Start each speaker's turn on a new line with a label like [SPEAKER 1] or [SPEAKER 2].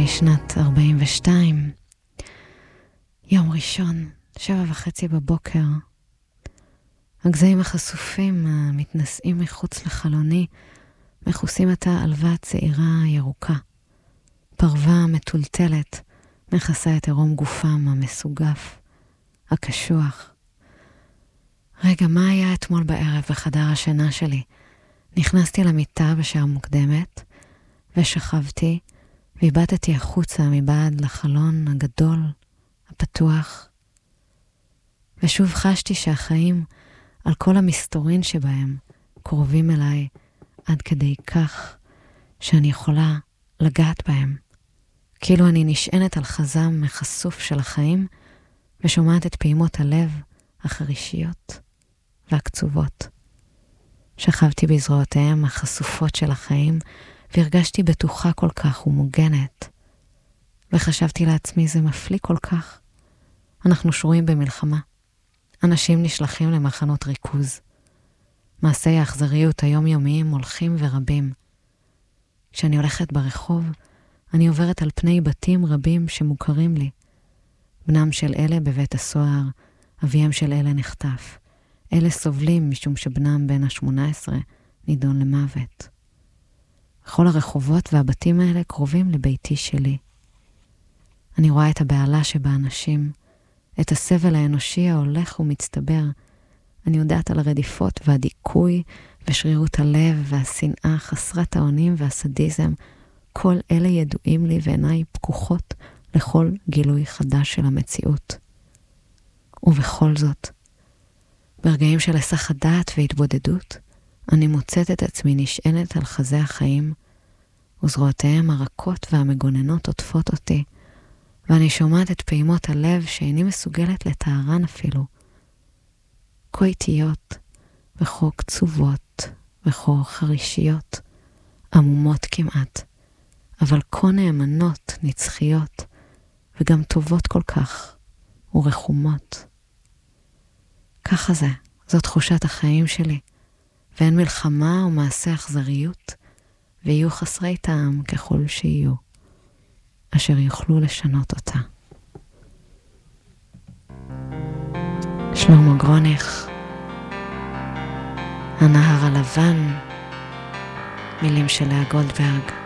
[SPEAKER 1] שנת 42, יום ראשון, 7:30 בבוקר. הגזעים החשופים המתנשאים מחוץ לחלוני מכוסים עתה עלווה צעירה ירוקה. פרווה מטולטלת מכסה את עירום גופם המסוגף, הקשוח. רגע, מה היה אתמול בערב בחדר השינה שלי? נכנסתי למיטה בשעה מוקדמת ושכבתי והבטתי החוצה מבעד לחלון הגדול, הפתוח. ושוב חשתי שהחיים על כל המסתורין שבהם קרובים אליי עד כדי כך שאני יכולה לגעת בהם. כאילו אני נשענת על חזם מחשוף של החיים ושומעת את פעימות הלב החרישיות והקצובות. שכבתי בזרועותיהם החשופות של החיים והרגשתי בטוחה כל כך ומוגנת. וחשבתי לעצמי, זה מפליא כל כך. אנחנו שרויים במלחמה. אנשים נשלחים למחנות ריכוז. מעשי האכזריות היומיומיים הולכים ורבים. כשאני הולכת ברחוב, אני עוברת על פני בתים רבים שמוכרים לי. בנם של אלה בבית הסוהר, אביהם של אלה נחטף. אלה סובלים משום שבנם בן ה-18 נידון למוות. כל הרחובות והבתים האלה קרובים לביתי שלי. אני רואה את הבעלה שבאנשים, את הסבל האנושי ההולך ומצטבר. אני יודעת על הרדיפות והדיכוי ושרירות הלב והשנאה חסרת האונים והסדיזם. כל אלה ידועים לי ועיניי פקוחות לכל גילוי חדש של המציאות. ובכל זאת, ברגעים של היסח הדעת והתבודדות, אני מוצאת את עצמי נשענת על חזה החיים, וזרועותיהם הרכות והמגוננות עוטפות אותי, ואני שומעת את פעימות הלב שאיני מסוגלת לתארן אפילו. כה איטיות, וכה קצובות, וכה חרישיות, עמומות כמעט, אבל כה נאמנות, נצחיות, וגם טובות כל כך, ורחומות. ככה זה, זו תחושת החיים שלי, ואין מלחמה או מעשה אכזריות, ויהיו חסרי טעם ככל שיהיו, אשר יוכלו לשנות אותה. שלמה גרוניך, הנהר הלבן, מילים של לאה גולדברג.